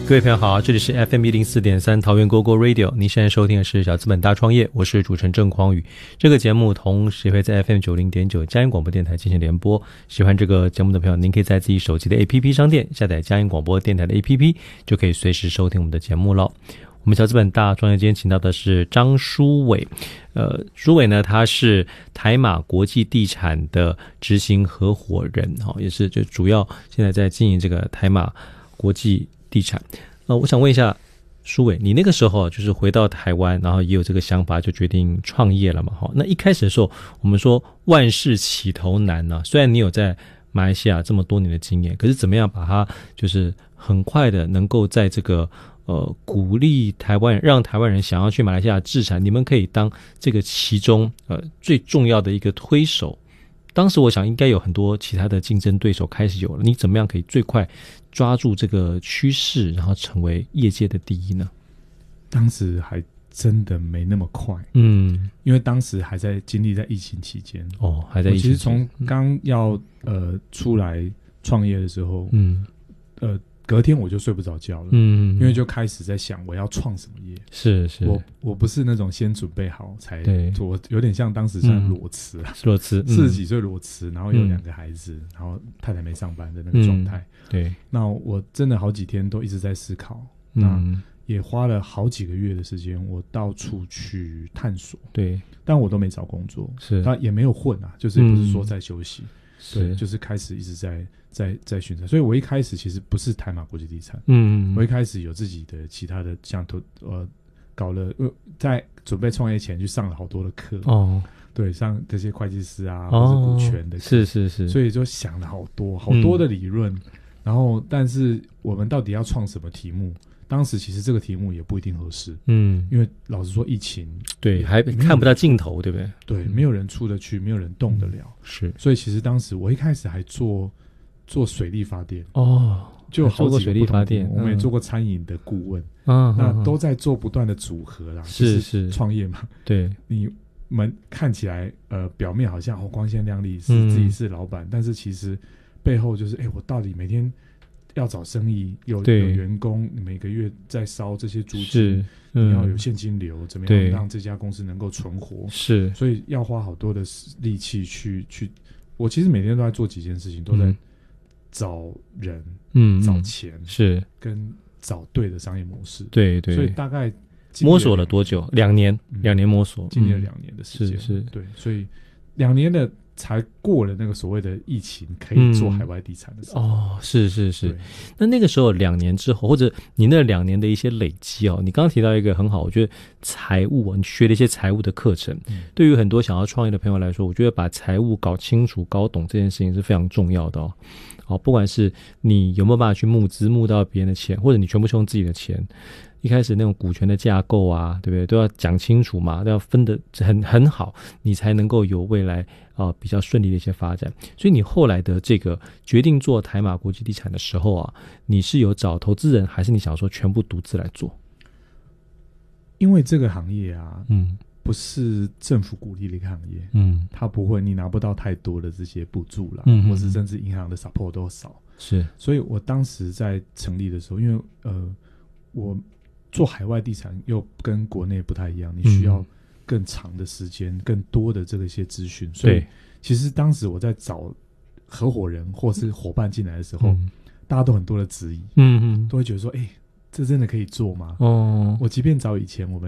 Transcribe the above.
各位朋友好，这里是 FM104.3 桃园 GoGo Radio， 你现在收听的是小资本大创业，我是主持人郑匡宇。这个节目同时会在 FM90.9 佳音广播电台进行联播。喜欢这个节目的朋友，您可以在自己手机的 APP 商店下载佳音广播电台的 APP， 就可以随时收听我们的节目了。我们小资本大创业今天请到的是张书伟，书伟呢，他是台马国际地产的执行合伙人，也是就主要现在在经营这个台马国际地产。我想问一下书伟，你那个时候就是回到台湾，然后也有这个想法，就决定创业了嘛？那一开始的时候，我们说万事起头难啊，虽然你有在马来西亚这么多年的经验，可是怎么样把它就是很快的能够在这个鼓励台湾人，让台湾人想要去马来西亚置产，你们可以当这个其中最重要的一个推手。当时我想应该有很多其他的竞争对手开始有了，你怎么样可以最快抓住这个趋势，然后成为业界的第一呢？ 当时还真的没那么快，因为当时还在经历在疫情期间。 还在疫情期间。 其实从刚要出来创业的时候，隔天我就睡不着觉了，因为就开始在想我要创什么业。 是我不是那种先准备好才做，有点像当时是裸辞啊， 裸辞 40几岁裸辞，然后有2个孩子，然后太太没上班的那个状态。 对， 那我真的好几天都一直在思考，那也花了好几个月的时间，我到处去探索。对，但我都没找工作，是，但也没有混啊，就是不是说在休息。对，就是开始一直在寻找，所以我一开始其实不是台马国际地产，我一开始有自己的其他的像搞了，在准备创业前去上了好多的课对，上这些会计师啊，或者股权的课，是，所以就想了好多的理论，然后但是我们到底要创什么题目？当时其实这个题目也不一定合适，因为老实说疫情， 对，还看不到尽头，对不对？ 对，没有人出得去，没有人动得了，是。所以其实当时我一开始还做水力发电，就好几个水力发电，我们也做过餐饮的顾问，那都在做不断的组合啦，是创业嘛，对，你们看起来表面好像光鲜亮丽，是自己是老板，但是其实背后就是我到底每天要找生意，有员工，每个月在烧这些租金，你要有现金流，怎么样让这家公司能够存活？是，所以要花好多的力气去。我其实每天都在做几件事情，都在找人，找钱，是跟找对的商业模式。对，所以大概摸索了多久？2年，2年摸索， 经历了2年的时间。是，对，所以2年的。才过了那个所谓的疫情可以做海外地产的时候。 是。那个时候2年之后，或者你那2年的一些累积你刚刚提到一个很好，我觉得财务你学了一些财务的课程，对于很多想要创业的朋友来说，我觉得把财务搞清楚搞懂这件事情是非常重要的不管是你有没有办法去募到别人的钱，或者你全部是用自己的钱，一开始那种股权的架构啊，对不对？都要讲清楚嘛，都要分得很好，你才能够有未来比较顺利的一些发展。所以你后来的这个决定做台马国际地产的时候你是有找投资人，还是你想说全部独自来做？ 因为这个行业不是政府鼓励的一个行业，它不会，你拿不到太多的这些补助啦，或是甚至银行的 support 都少，是。所以我当时在成立的时候，因为我做海外地产又跟国内不太一样，你需要更长的时间，更多的这个一些资讯，所以其实当时我在找合伙人或是伙伴进来的时候，大家都很多的质疑，都会觉得说，这真的可以做吗？我即便找以前我们